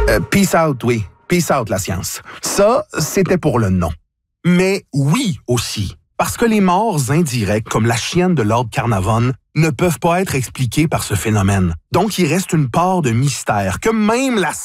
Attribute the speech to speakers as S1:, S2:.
S1: Peace out, oui. Peace out, la science. Ça, c'était pour le non. Mais oui aussi. Parce que les morts indirectes, comme la chienne de Lord Carnarvon, ne peuvent pas être expliquées par ce phénomène. Donc, il reste une part de mystère que même la